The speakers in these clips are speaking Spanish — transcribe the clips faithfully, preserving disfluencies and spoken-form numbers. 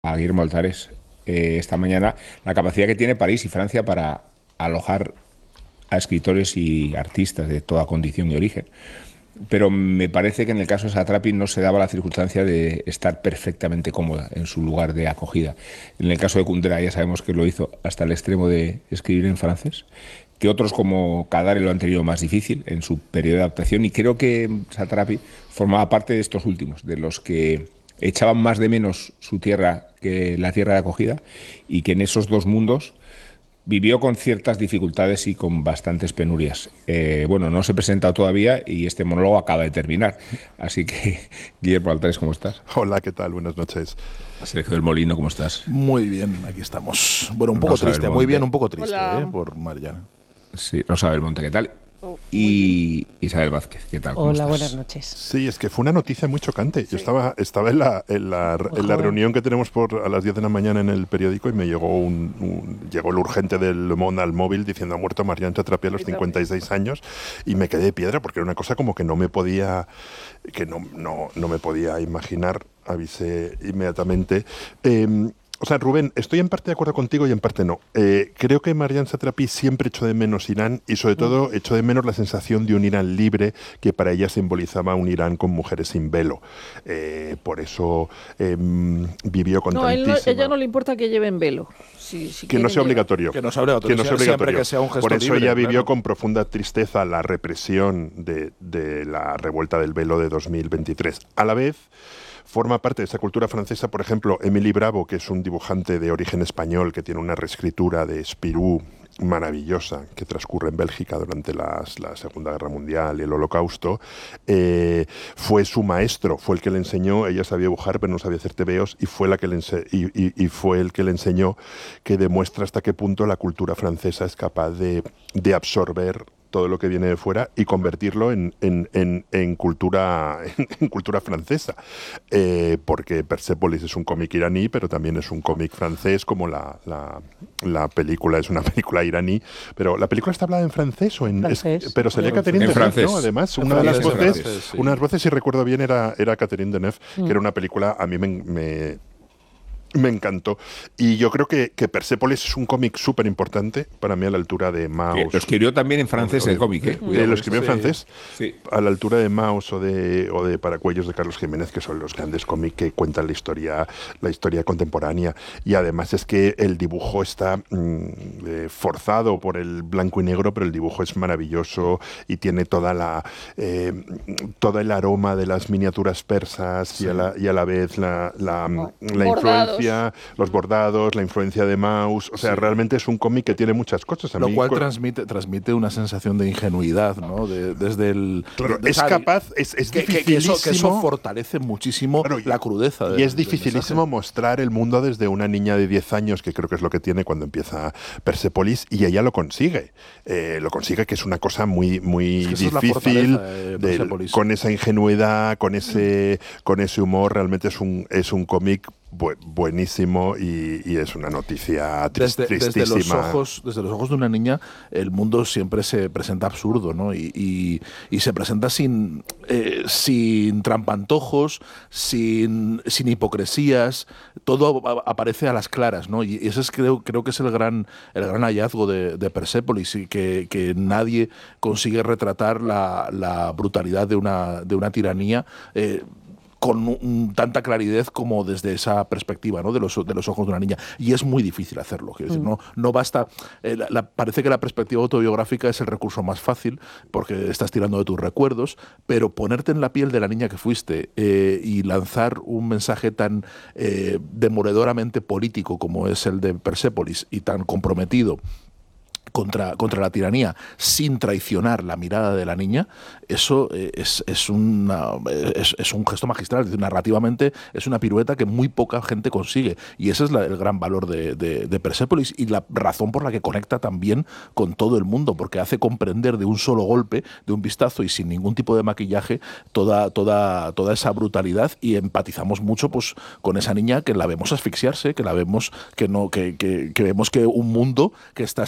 a Guillermo Altares eh, esta mañana la capacidad que tiene París y Francia para alojar a escritores y artistas de toda condición y origen. Pero me parece que en el caso de Satrapi no se daba la circunstancia de estar perfectamente cómoda en su lugar de acogida. En el caso de Kundera ya sabemos que lo hizo hasta el extremo de escribir en francés, que otros como Kadare lo han tenido más difícil en su periodo de adaptación, y creo que Satrapi formaba parte de estos últimos, de los que echaban más de menos su tierra que la tierra de acogida, y que en esos dos mundos vivió con ciertas dificultades y con bastantes penurias. Eh, bueno, no se ha presentado todavía y este monólogo acaba de terminar. Así que, Guillermo Altares, ¿cómo estás? Hola, ¿qué tal? Buenas noches. Sergio del Molino, ¿cómo estás? Muy bien, aquí estamos. Bueno, un poco Rosa triste, Belmonte. muy bien, un poco triste, Hola. ¿eh? Por Mariana. Sí, Rosa Belmonte, ¿qué tal? Oh, Y Isabel Vázquez, ¿qué tal? ¿Cómo Hola, estás? buenas noches. Sí, es que fue una noticia muy chocante. Yo estaba, estaba en, la, en, la, en la joven. reunión que tenemos por a las diez de la mañana en el periódico y me llegó un, un- llegó el urgente del Le Monde al móvil diciendo ha muerto Marianne Satrapi a los cincuenta y seis años, y me quedé de piedra porque era una cosa como que no me podía que no, no, no me podía imaginar. Avisé inmediatamente. Eh, O sea, Rubén, estoy en parte de acuerdo contigo y en parte no. Eh, creo que Marianne Satrapi siempre echó de menos Irán y sobre todo echó de menos la sensación de un Irán libre que para ella simbolizaba un Irán con mujeres sin velo. Eh, por eso eh, vivió con No, a él no- tantísima... ella no le importa que lleven velo. Si, si Que no quieren sea llevar. obligatorio. Que no sea obligatorio, Que no sea siempre obligatorio. que sea un gesto Por eso libre, ella vivió claro. con profunda tristeza la represión de, de la revuelta del velo de dos mil veintitrés. A la vez, forma parte de esa cultura francesa, por ejemplo, Émilie Bravo, que es un dibujante de origen español que tiene una reescritura de Spirou maravillosa que transcurre en Bélgica durante las- la Segunda Guerra Mundial y el Holocausto. Eh, fue su maestro, fue el que le enseñó. Ella sabía dibujar pero no sabía hacer tebeos, y fue, la que le ense- y, y- y fue el que le enseñó, que demuestra hasta qué punto la cultura francesa es capaz de, de absorber todo lo que viene de fuera y convertirlo en, en- en- en cultura, en cultura francesa. Eh, porque Persepolis es un cómic iraní, pero también es un cómic francés, como la, la- la película es una película iraní. Pero la película está hablada en francés, o en, es- Francés. pero sería En Catherine francés. Deneuve, En ¿no? francés. Además, En una de las francés, en voces, francés, sí. una de las voces, si recuerdo bien, era, era Catherine Deneuve, Mm. que era una película, a mí me, me me encantó. Y yo creo que, que Persepolis es un cómic súper importante, para mí a la altura de Que Maus. lo escribió también en francés el cómic, ¿eh? Eh, Cuidado lo con escribió en esto. francés, Sí. a la altura de Maus o de, o de Paracuellos de Carlos Jiménez, que son los grandes cómics que cuentan la historia, la historia contemporánea. Y además es que el dibujo está mm, eh, forzado por el blanco y negro, pero el dibujo es maravilloso y tiene toda la eh, todo el aroma de las miniaturas persas, y, a la, y a la vez la, la, la Bordados. influencia, los bordados, la influencia de Maus. O sea, Sí. realmente es un cómic que tiene muchas cosas. A Lo mí, cual cu- transmite, transmite una sensación de ingenuidad, ¿no? De- desde el... Claro, de- es o sea, capaz, es, es que, que- que eso, que eso dificilísimo. fortalece muchísimo Claro, y- la crudeza. Y del- es del dificilísimo mensaje. mostrar el mundo desde una niña de diez años, que creo que es lo que tiene cuando empieza Persepolis, y ella lo consigue. Eh, lo consigue, que es una cosa muy, muy Es que esa es la difícil, fortaleza de del- Persepolis. con esa ingenuidad, con ese, con ese humor. Realmente es un, es un cómic bu- buenísimo, y, y es una noticia tris- Desde, desde tristísima. los ojos, desde los ojos de una niña, el mundo siempre se presenta absurdo, ¿no? Y, y- y se presenta sin, eh, sin trampantojos, sin, sin hipocresías, todo a- aparece a las claras, ¿no? Y ese es, creo, creo que es el gran, el gran hallazgo de, de Persépolis, y que, que nadie consigue retratar la, la brutalidad de una, de una tiranía eh, con un- tanta claridad como desde esa perspectiva, ¿no? de, los, de los ojos de una niña. Y es muy difícil hacerlo. Quiero decir, no, no basta. eh, la- la- parece que la perspectiva autobiográfica es el recurso más fácil, porque estás tirando de tus recuerdos, pero ponerte en la piel de la niña que fuiste eh, y lanzar un mensaje tan eh, demoledoramente político como es el de Persépolis, y tan comprometido contra, contra la tiranía, sin traicionar la mirada de la niña, eso eh, es, es, una, es, es un gesto magistral. Es decir, narrativamente es una pirueta que muy poca gente consigue, y ese es la- el gran valor de, de, de Persépolis, y la razón por la que conecta también con todo el mundo, porque hace comprender de un solo golpe, de un vistazo y sin ningún tipo de maquillaje, toda, toda, toda esa brutalidad, y empatizamos mucho pues, con esa niña, que la vemos asfixiarse, que la vemos que no que, que, que vemos que un mundo que está siendo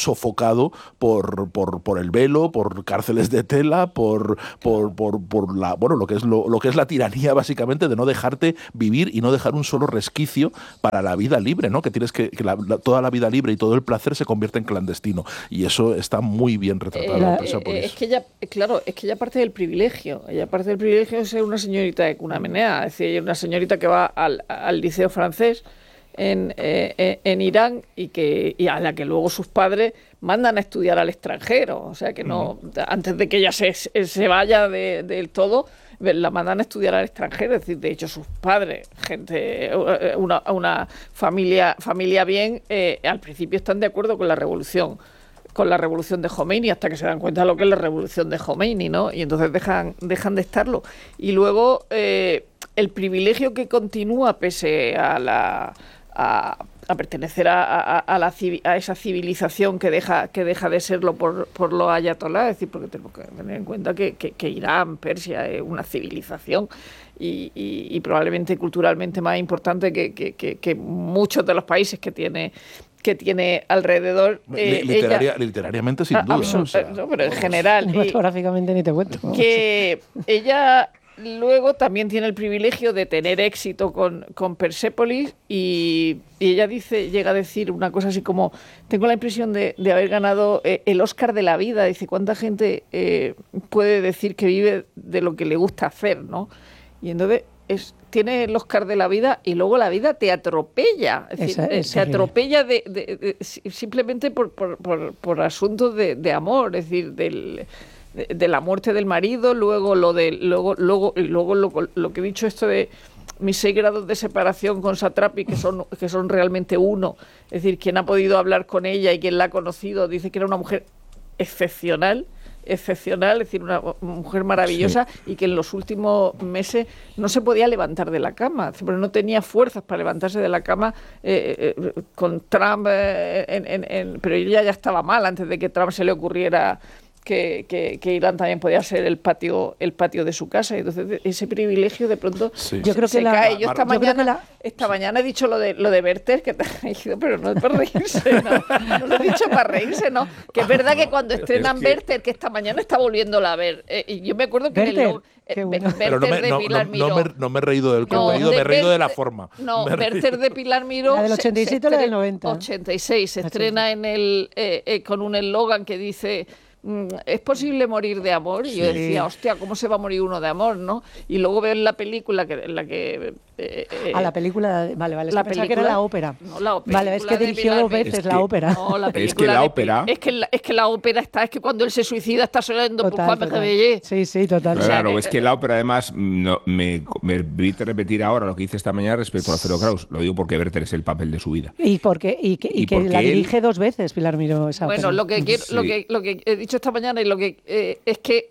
sofocado por, por, por el velo, por cárceles de tela, por, por, por, por la, bueno, lo que es lo, lo que es la tiranía básicamente de no dejarte vivir y no dejar un solo resquicio para la vida libre, ¿no? Que tienes que, que la, la, toda la vida libre y todo el placer se convierte en clandestino. Y eso está muy bien retratado eh, en Persepolis. Eh, es que ella, claro, es que ella parte del privilegio. Ella parte del privilegio de ser una señorita de cuna menea, es decir, una señorita que va al, al liceo francés en, eh, en Irán y que y a la que luego sus padres mandan a estudiar al extranjero. O sea que no, uh-huh. antes de que ella se, se vaya de, del todo, la mandan a estudiar al extranjero. Es decir, de hecho, sus padres, gente, una, una familia, familia bien, eh, al principio están de acuerdo con la revolución. con la revolución de Jomeini, hasta que se dan cuenta de lo que es la revolución de Jomeini, ¿no? Y entonces dejan, dejan de estarlo. Y luego eh, el privilegio que continúa pese a la a, a pertenecer a, a, a, la, a esa civilización que deja que deja de serlo por, por los ayatolás, es decir, porque tenemos que tener en cuenta que, que, que Irán, Persia, es una civilización y, y, y probablemente culturalmente más importante que, que, que, que muchos de los países que tiene que tiene alrededor. Eh, Literaria, ella, literariamente, sin duda. Absol- o sea, no, pero en general. Cinematográficamente ni te cuento. Que ella luego también tiene el privilegio de tener éxito con, con Persepolis y, y ella dice, llega a decir una cosa así como, tengo la impresión de, de haber ganado eh, el Oscar de la vida. Dice, ¿cuánta gente eh, puede decir que vive de lo que le gusta hacer, ¿no? Y entonces es, tiene el Oscar de la vida y luego la vida te atropella. Es decir, esa, esa te atropella de, de, de, simplemente por, por, por, por asuntos de, de amor, es decir, del... De, de la muerte del marido, luego lo de luego luego y luego lo, lo que he dicho esto de mis seis grados de separación con Satrapi, que son que son realmente uno, es decir, quien ha podido hablar con ella y quien la ha conocido dice que era una mujer excepcional, excepcional, es decir, una mujer maravillosa, sí. Y que en los últimos meses no se podía levantar de la cama, pero no tenía fuerzas para levantarse de la cama eh, eh, con Trump, eh, en, en, en, pero ella ya estaba mal antes de que Trump se le ocurriera Que, que, que Irán también podía ser el patio el patio de su casa, y entonces ese privilegio de pronto sí. yo creo que se la, cae. Yo esta yo mañana la... esta mañana he dicho lo de lo de Werther, que te ha ido, pero no es para reírse, no, no lo he dicho para reírse, no, que es verdad que cuando estrenan es que... Werther, que esta mañana está volviéndola a ver, eh, y yo me acuerdo que Werther. en el Eh, bueno. Werther no me, de no, Pilar no, Miró. No me, no me he reído del no, contenido, de me he reído Werther, de la forma. No, Werther de Pilar Miró. La del ochenta y siete o la del noventa. ochenta y seis. Se estrena en el eh, eh, con un eslogan que dice... ¿es posible morir de amor? Y sí. Yo decía, hostia, ¿cómo se va a morir uno de amor, no? Y luego veo en la película que, en la que... Eh, eh, ah, la película... Vale, vale, es la que pensaba película, que era la ópera. No, la ópera. Vale, es que dirigió dos veces es que, la ópera. No, la es que la de, ópera... Es que la, es que la ópera está... Es que cuando él se suicida está sonando por Juan Bellé. Sí, sí, total. Claro, claro, es que la ópera además no, me, me permite repetir ahora lo que hice esta mañana respecto a Alfredo Kraus. Lo digo porque Werther es el papel de su vida. Y porque, y que, y y que la él... dirige dos veces Pilar Miró esa Bueno, ópera. lo que, quiero, sí. lo, que, lo que he dicho esta mañana y lo que eh, es que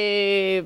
eh,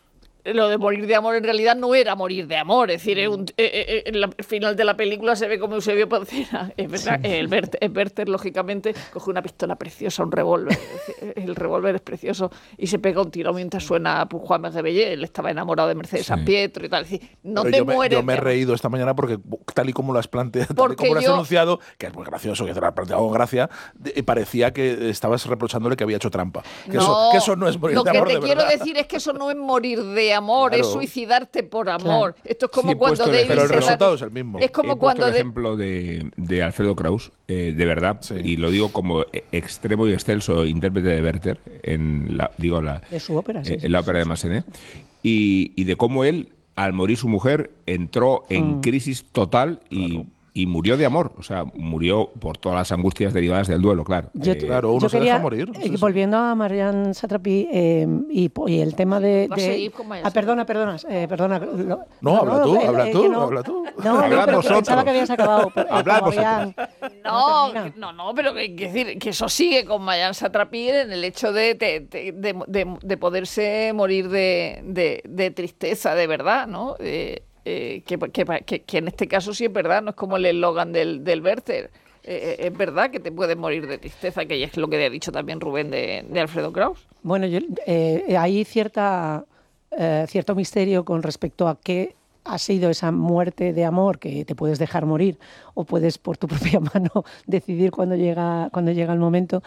lo de morir de amor en realidad no era morir de amor, es decir, un, eh, eh, en la, el final de la película se ve como Eusebio Poncela, es verdad, sí. el, Werther, el Werther lógicamente coge una pistola preciosa, un revólver, el revólver es precioso y se pega un tiro mientras suena pues, Juan Bellé, él estaba enamorado de Mercedes sí. San Pietro y tal, es decir, no te yo me, mueres. Yo me he reído esta mañana porque tal y como lo has planteado, tal y como lo has yo, anunciado, que es muy gracioso, que te lo has planteado con gracia, de, parecía que estabas reprochándole que había hecho trampa. Que, no, eso, que eso no es morir de de amor, Lo que te de quiero verdad. decir es que eso no es morir de amor, claro. Es suicidarte por amor. Claro. Esto es como sí, cuando David... Pero el Sedar... resultado es el mismo. Es como He cuando... el de... ejemplo de, de Alfredo Kraus, eh, de verdad, sí. Y lo digo como extremo y excelso intérprete de Werther, en la, digo, la, de su ópera, sí, eh, sí, en la ópera sí, de Massenet, y, y de cómo él, al morir su mujer, entró en mm. crisis total y... Claro. Y murió de amor, o sea, murió por todas las angustias derivadas del duelo, claro. Yo, eh, claro, uno yo se quería, deja morir. Eh, sí, volviendo a Marianne Satrapi eh, y, y el tema de... de ah, perdona, perdona, eh, perdona. Lo, no, no, habla tú, eh, habla tú, no, habla tú. No, no, no pero pensaba que habías acabado. Hablamos. No, no, no, no, pero que, que, decir, que eso sigue con Marianne Satrapi en el hecho de, de, de, de, de, de poderse morir de, de, de tristeza, de verdad, ¿no? Eh, Eh, que, que, que, que en este caso sí es verdad, no es como el eslogan del, del Werther. Eh, es verdad que te puedes morir de tristeza, que es lo que ha dicho también Rubén de, de Alfredo Kraus. Bueno, yo, eh, hay cierta, eh, cierto misterio con respecto a qué ha sido esa muerte de amor que te puedes dejar morir o puedes por tu propia mano decidir cuando llega, cuando llega el momento,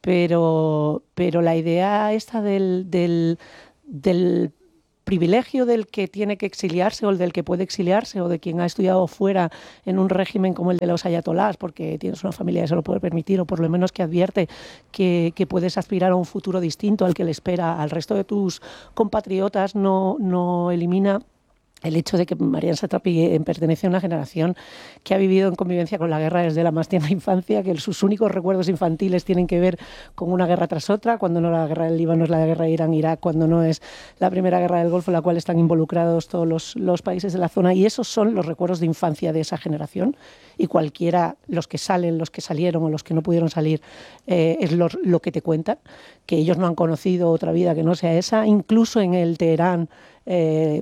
pero, pero la idea esta del, del, del privilegio del que tiene que exiliarse o el del que puede exiliarse o de quien ha estudiado fuera en un régimen como el de los ayatolás porque tienes una familia que se lo puede permitir o por lo menos que advierte que, que puedes aspirar a un futuro distinto al que le espera al resto de tus compatriotas, no, no elimina el hecho de que Marianne Satrapi pertenece a una generación que ha vivido en convivencia con la guerra desde la más tierna infancia, que sus únicos recuerdos infantiles tienen que ver con una guerra tras otra, cuando no la guerra del Líbano es la guerra de Irán-Irak, cuando no es la primera guerra del Golfo en la cual están involucrados todos los, los países de la zona, y esos son los recuerdos de infancia de esa generación, y cualquiera, los que salen, los que salieron o los que no pudieron salir, eh, es lo, lo que te cuentan, que ellos no han conocido otra vida que no sea esa, incluso en el Teherán, Eh,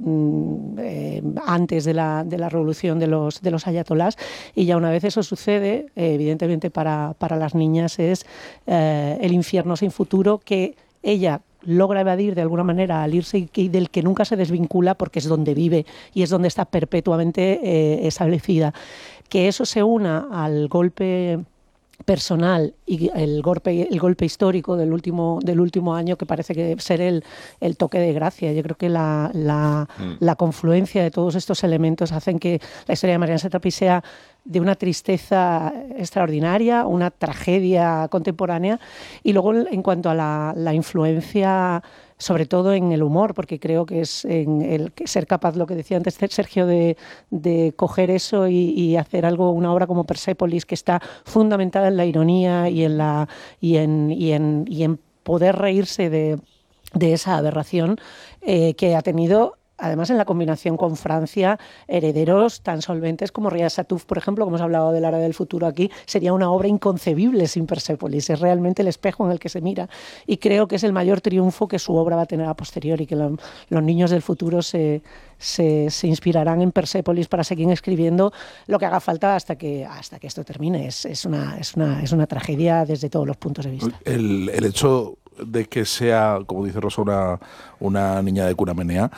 eh, antes de la, de la revolución de los, de los ayatolás, y ya una vez eso sucede, eh, evidentemente para, para las niñas es eh, el infierno sin futuro que ella logra evadir de alguna manera al irse y del que nunca se desvincula porque es donde vive y es donde está perpetuamente eh, establecida. Que eso se una al golpe personal y el golpe el golpe histórico del último del último año, que parece que ser el, el toque de gracia. Yo creo que la, la, mm. la confluencia de todos estos elementos hacen que la historia de Marianne Satrapi sea de una tristeza extraordinaria, una tragedia contemporánea, y luego en cuanto a la, la influencia, sobre todo en el humor, porque creo que es en el que ser capaz, lo que decía antes Sergio, de, de coger eso y, y hacer algo, una obra como Persépolis, que está fundamentada en la ironía y en la y en, y en, y en poder reírse de, de esa aberración eh, que ha tenido. Además, en la combinación con Francia, herederos tan solventes como Riaz Satouf, por ejemplo, como hemos hablado del Área del Futuro aquí, sería una obra inconcebible sin Persépolis. Es realmente el espejo en el que se mira. Y creo que es el mayor triunfo que su obra va a tener a posteriori, que lo, los niños del futuro se, se, se inspirarán en Persépolis para seguir escribiendo lo que haga falta hasta que, hasta que esto termine. Es, es, una, es, una, es una tragedia desde todos los puntos de vista. El, el hecho de que sea, como dice Rosa, una, una niña de cuna menea,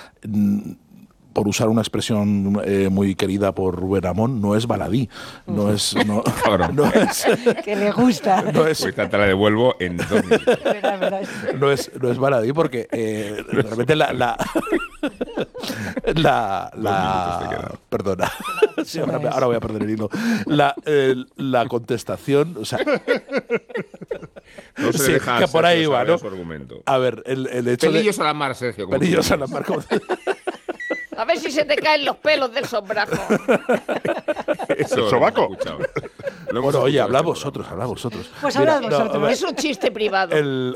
por usar una expresión eh, muy querida por Rubén Amón, no es baladí, no es, no, no es que le gusta. No es, pues te la devuelvo en dos minutos. No es, no es baladí porque eh, realmente la, la, la, la perdona, sí, ahora, ahora voy a perder el hilo. La, eh, la contestación, o sea, no se sí, deja que por ahí va, ¿no? Su argumento. A ver, el, el hecho Pelillos de, a la mar, Sergio. Pelillos a la mar. Como a ver si se te caen los pelos del sombrajo. Eso, ¿el sobaco? Bueno, oye, habla vosotros, habla vosotros. Pues habla vosotros. No, es un chiste privado. El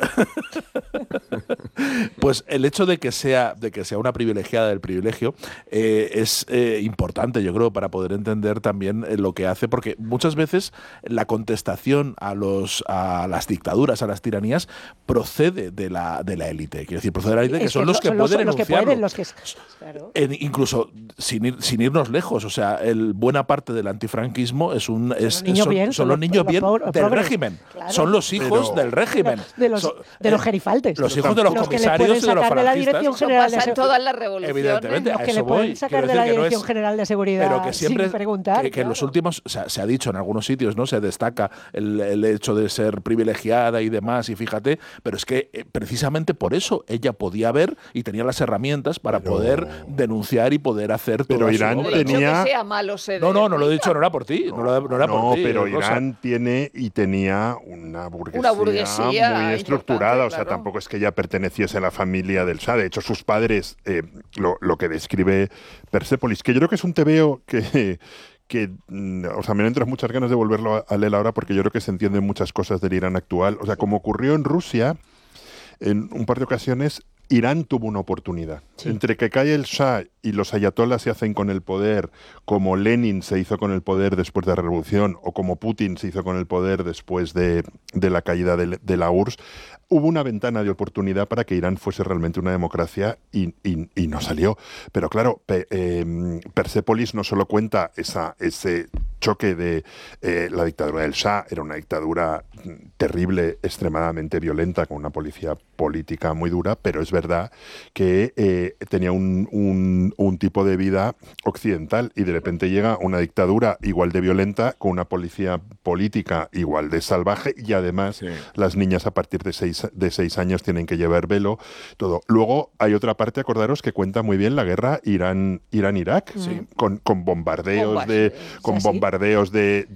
pues el hecho de que sea de que sea una privilegiada del privilegio eh, es eh, importante, yo creo, para poder entender también eh, lo que hace, porque muchas veces la contestación a los a las dictaduras, a las tiranías, procede de la de la élite. Quiero decir, procede de la élite, que son los que pueden enunciarlo. Los que, claro. En, incluso sin ir, sin irnos lejos, o sea, el buena parte del antifranquismo es un es, son, niños son, bien, son los niños bien los del régimen, claro. Son los hijos Pero, del régimen, de los, son, de los eh, gerifaltes, los hijos de los, los comisarios y de los falangistas. Pasan todas las revoluciones. Evidentemente, los a que eso le pueden voy. sacar de la Dirección no es, General de Seguridad pero que siempre, sin preguntar. Que, que claro. en los últimos, o sea, se ha dicho en algunos sitios, ¿no? Se destaca el, el hecho de ser privilegiada y demás, y fíjate, pero es que eh, precisamente por eso ella podía ver y tenía las herramientas para pero, poder denunciar y poder hacer todo. Pero Irán no tenía. Que sea malo ser no, no, no lo he dicho, no era por ti. No, no, no era no, por ti. pero Rosa. Irán tiene y tenía una burguesía, una burguesía muy estructurada. O sea, claro. tampoco es que ella perteneciese a la familia del Shah. De hecho, sus padres, eh, lo, lo que describe Persépolis, que yo creo que es un tebeo que. que, o sea, me entran muchas ganas de volverlo a, a leer ahora porque yo creo que se entienden muchas cosas del Irán actual. O sea, como ocurrió en Rusia, en un par de ocasiones, Irán tuvo una oportunidad. Sí. Entre que cae el Shah y los ayatolás se hacen con el poder, como Lenin se hizo con el poder después de la revolución, o como Putin se hizo con el poder después de, de la caída de, de la U R S S, hubo una ventana de oportunidad para que Irán fuese realmente una democracia y, y, y no salió. Pero claro, pe, eh, Persépolis no solo cuenta esa, ese choque de eh, la dictadura del Shah. Era una dictadura terrible, extremadamente violenta, con una policía política muy dura, pero es verdad que eh, tenía un, un, un tipo de vida occidental, y de repente llega una dictadura igual de violenta, con una policía política igual de salvaje, y además sí. las niñas a partir de seis, de seis años tienen que llevar velo, todo. Luego hay otra parte, acordaros, que cuenta muy bien la guerra Irán, Irán-Irak, sí. con, con bombardeos, Bombas, de, con sí, bombardeos de,